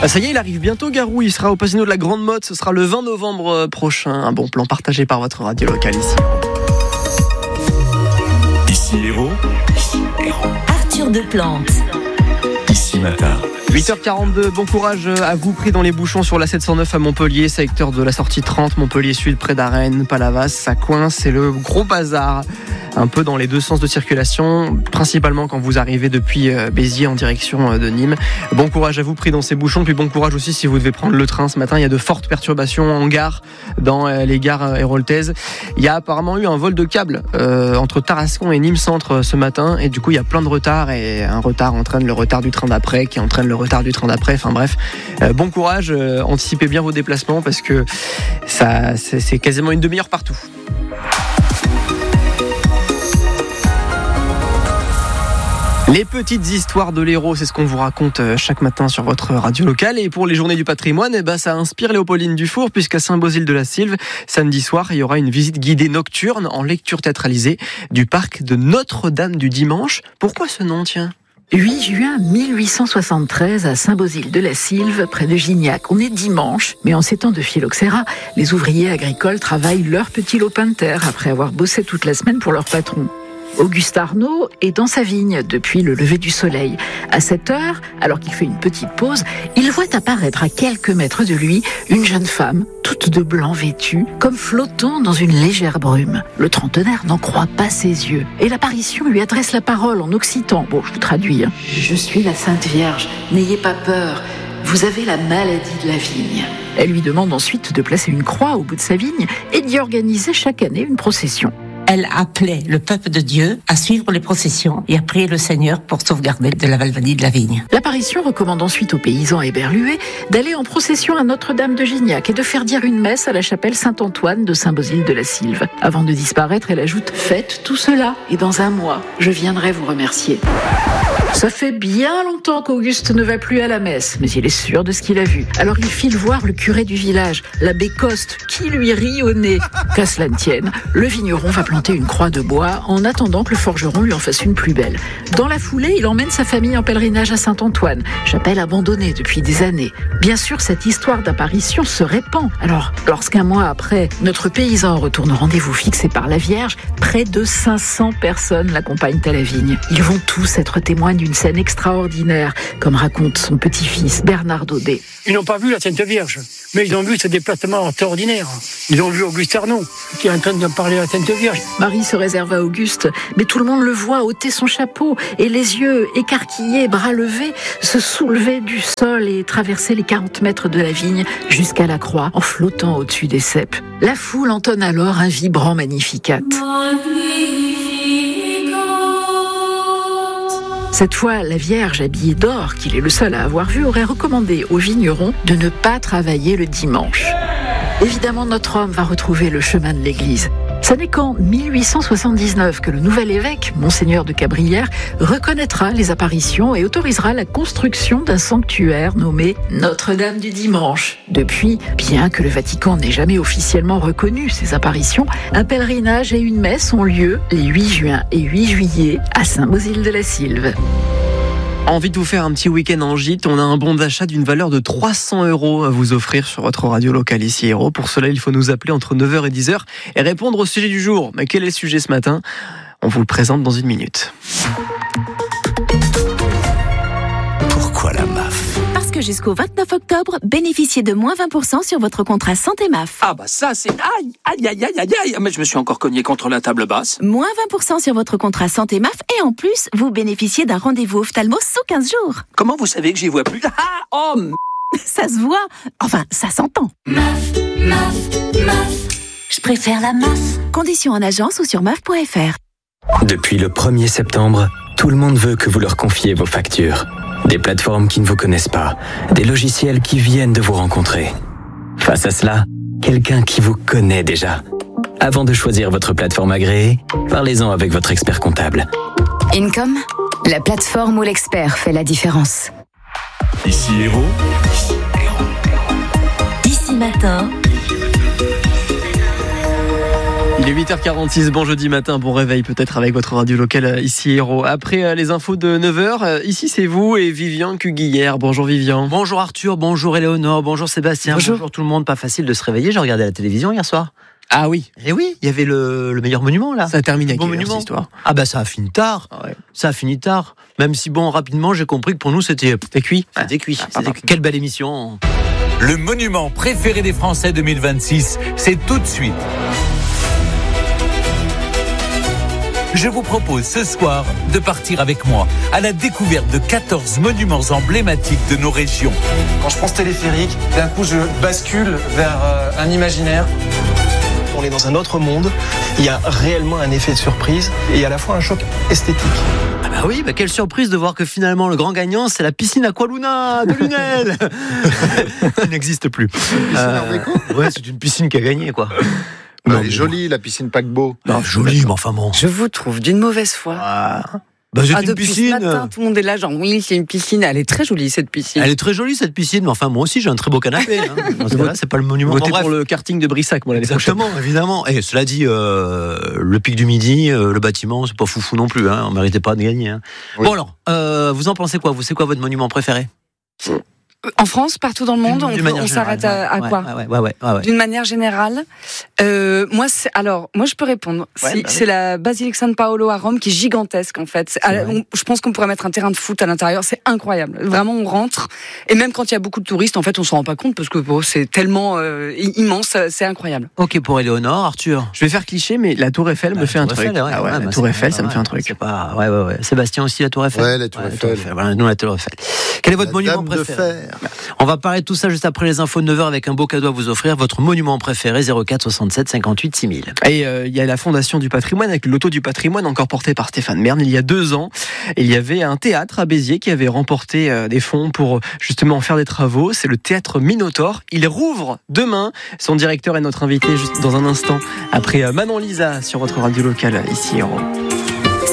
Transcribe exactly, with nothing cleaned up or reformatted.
Ah, ça y est, il arrive bientôt, Garou. Il sera au Casino de la Grande Motte. Ce sera le vingt novembre prochain. Un bon plan partagé par votre radio locale ici. Ici Héros. Ici Héros. Arthur Deplante. Ici Matin. huit heures quarante-deux, bon courage à vous pris dans les bouchons sur la sept cent neuf à Montpellier, secteur de la sortie trente, Montpellier Sud, près d'Arennes, Palavas, ça coince, c'est le gros bazar, un peu dans les deux sens de circulation, principalement quand vous arrivez depuis Béziers en direction de Nîmes. Bon courage à vous pris dans ces bouchons, puis bon courage aussi si vous devez prendre le train ce matin, il y a de fortes perturbations en gare, dans les gares héroltaises. Il y a apparemment eu un vol de câble euh, entre Tarascon et Nîmes Centre ce matin, et du coup il y a plein de retard, et un retard entraîne le retard du train d'après, qui entraîne le retard du train d'après, enfin bref, euh, bon courage, euh, anticipez bien vos déplacements parce que ça, c'est, c'est quasiment une demi-heure partout. Les petites histoires de l'Hérault, c'est ce qu'on vous raconte chaque matin sur votre radio locale. Et pour les journées du patrimoine, eh ben, ça inspire Léopoldine Dufour, puisqu'à Saint-Bauzile-de-la-Sylve, samedi soir, il y aura une visite guidée nocturne en lecture théâtralisée du parc de Notre-Dame du Dimanche. Pourquoi ce nom, tiens ? huit juin mille huit cent soixante-treize à Saint-Bauzile-de-la-Sylve, près de Gignac. On est dimanche, mais en ces temps de phylloxéra, les ouvriers agricoles travaillent leur petit lopin de terre après avoir bossé toute la semaine pour leur patron. Auguste Arnaud est dans sa vigne depuis le lever du soleil. À cette heure, alors qu'il fait une petite pause, il voit apparaître à quelques mètres de lui une jeune femme, toute de blanc vêtue, comme flottant dans une légère brume. Le trentenaire n'en croit pas ses yeux. Et l'apparition lui adresse la parole en occitan. Bon, je vous traduis. Hein. Je suis la Sainte Vierge, n'ayez pas peur. Vous avez la maladie de la vigne. Elle lui demande ensuite de placer une croix au bout de sa vigne et d'y organiser chaque année une procession. Elle appelait le peuple de Dieu à suivre les processions et à prier le Seigneur pour sauvegarder de la Valvanie de la vigne. L'apparition recommande ensuite aux paysans éberlués d'aller en procession à Notre-Dame de Gignac et de faire dire une messe à la chapelle Saint-Antoine de Saint-Bauzile-de-la-Sylve. Avant de disparaître, elle ajoute « Faites tout cela et dans un mois, je viendrai vous remercier ». Ça fait bien longtemps qu'Auguste ne va plus à la messe, mais il est sûr de ce qu'il a vu. Alors il file voir le curé du village, l'abbé Coste, qui lui rit au nez. Qu'à cela ne tienne, le vigneron va planter une croix de bois en attendant que le forgeron lui en fasse une plus belle. Dans la foulée, il emmène sa famille en pèlerinage à Saint-Antoine, chapelle abandonnée depuis des années. Bien sûr, cette histoire d'apparition se répand. Alors, lorsqu'un mois après, notre paysan retourne au rendez-vous fixé par la Vierge, près de cinq cents personnes l'accompagnent à la vigne. Ils vont tous être témoins d'une scène extraordinaire, comme raconte son petit-fils Bernard Daudet. Ils n'ont pas vu la Sainte Vierge, mais ils ont vu ce déplacement extraordinaire. Ils ont vu Auguste Arnaud, qui est en train de parler à la Sainte Vierge. Marie se réserve à Auguste, mais tout le monde le voit ôter son chapeau et les yeux écarquillés, bras levés, se soulever du sol et traverser les quarante mètres de la vigne jusqu'à la croix en flottant au-dessus des ceps. La foule entonne alors un vibrant Magnificat. Cette fois, la Vierge, habillée d'or, qu'il est le seul à avoir vu, aurait recommandé aux vignerons de ne pas travailler le dimanche. Évidemment, notre homme va retrouver le chemin de l'église. Ce n'est qu'en mille huit cent soixante-dix-neuf que le nouvel évêque, Monseigneur de Cabrières, reconnaîtra les apparitions et autorisera la construction d'un sanctuaire nommé Notre-Dame du Dimanche. Depuis, bien que le Vatican n'ait jamais officiellement reconnu ces apparitions, un pèlerinage et une messe ont lieu les huit juin et huit juillet à Saint-Bauzile-de-la-Sylve. Envie de vous faire un petit week-end en gîte, on a un bon d'achat d'une valeur de trois cents euros à vous offrir sur votre radio locale ici Hérault. Pour cela, il faut nous appeler entre neuf heures et dix heures et répondre au sujet du jour. Mais quel est le sujet ce matin ? On vous le présente dans une minute. Pourquoi la M A F ? Parce que jusqu'au vingt-neuf octobre, bénéficiez de moins vingt pour cent sur votre contrat Santé M A F. Ah bah ça c'est... Aïe, aïe, aïe, aïe, aïe, aïe. Mais je me suis encore cogné contre la table basse. Moins vingt pour cent sur votre contrat Santé M A F et en plus, vous bénéficiez d'un rendez-vous ophtalmo sous quinze jours. Comment vous savez que j'y vois plus ? Ah, oh, m... Ça se voit. Enfin, ça s'entend. M A F, M A F, M A F. Je préfère la M A F. Conditions en agence ou sur M A F point F R. Depuis le premier septembre, tout le monde veut que vous leur confiez vos factures. Des plateformes qui ne vous connaissent pas, des logiciels qui viennent de vous rencontrer. Face à cela, quelqu'un qui vous connaît déjà. Avant de choisir votre plateforme agréée, parlez-en avec votre expert comptable. Income, la plateforme où l'expert fait la différence. Ici Hérault. Ici Hérault. Ici Matin. Il est huit heures quarante-six, bon jeudi matin, bon réveil peut-être avec votre radio locale ici Héros. Après les infos de neuf heures, ici c'est vous et Vivian Cuguillère. Bonjour Vivian. Bonjour Arthur, bonjour Éléonore, bonjour Sébastien, bonjour. bonjour tout le monde. Pas facile de se réveiller, j'ai regardé la télévision hier soir. Ah oui. Et oui, il y avait le, le meilleur monument là. Ça a terminé avec bon cette histoire. Ah bah ça a fini tard. Ah ouais. Ça a fini tard. Même si bon, rapidement, j'ai compris que pour nous c'était, c'était cuit. Ah. C'était cuit. Ah, c'était cuit. Quelle belle émission. Le monument préféré des Français deux mille vingt-six, c'est tout de suite. Je vous propose ce soir de partir avec moi à la découverte de quatorze monuments emblématiques de nos régions. Quand je prends ce téléphérique, d'un coup je bascule vers euh, un imaginaire. On est dans un autre monde, il y a réellement un effet de surprise et à la fois un choc esthétique. Ah bah oui, bah quelle surprise de voir que finalement le grand gagnant c'est la piscine Aqualuna de Lunel. Elle n'existe plus. Euh, ouais, c'est une piscine qui a gagné quoi. Non, elle est jolie, la piscine paquebot. Non, jolie, mais enfin bon. Je vous trouve d'une mauvaise foi. Ah. Bah, c'est ah, une depuis piscine. ce matin, tout le monde est là, genre oui, c'est une piscine. Elle est très jolie cette piscine. Elle est très jolie cette piscine, mais enfin moi aussi j'ai un très beau canapé. Hein. Dans ce cas-là, c'est pas le monument. Votez bon, pour le karting de Brissac, moi l'année Exactement, prochaine. évidemment. Et cela dit, euh, le pic du Midi, euh, le bâtiment, c'est pas foufou non plus. Hein. On méritait pas de gagner. Hein. Oui. Bon alors, euh, vous en pensez quoi? Vous, c'est quoi votre monument préféré? En France, partout dans le monde, on, peut, on s'arrête à, à ouais, quoi ouais, ouais, ouais, ouais, ouais. D'une manière générale, euh, moi, c'est, alors, moi, je peux répondre. Ouais, si, bah c'est oui. la basilique San Paolo à Rome qui est gigantesque en fait. C'est, on, je pense qu'on pourrait mettre un terrain de foot à l'intérieur. C'est incroyable. Vraiment, on rentre et même quand il y a beaucoup de touristes, en fait, on s'en rend pas compte parce que bon, c'est tellement euh, immense, c'est incroyable. Ok pour Éléonore, Arthur. Je vais faire cliché, mais la Tour Eiffel bah, me fait un truc. Eiffel, ouais, ah ouais, ouais, la bah, Tour Eiffel, ça ouais, me fait un truc. C'est pas, ouais, ouais, ouais. Sébastien aussi la Tour Eiffel. Ouais, la Tour ouais, Eiffel. La Tour Eiffel. Voilà, nous la Tour Eiffel. Quel est votre la monument Dame préféré? De fer. On va parler de tout ça juste après les infos de neuf heures avec un beau cadeau à vous offrir. Votre monument préféré, zéro quatre soixante-sept cinquante-huit six mille. Et il euh, y a la Fondation du patrimoine avec le loto du patrimoine encore porté par Stéphane Bern. Il y a deux ans, il y avait un théâtre à Béziers qui avait remporté euh, des fonds pour justement faire des travaux. C'est le théâtre Minotaure. Il rouvre demain. Son directeur est notre invité juste dans un instant après euh, Manon Lisa sur votre radio locale ici Héros.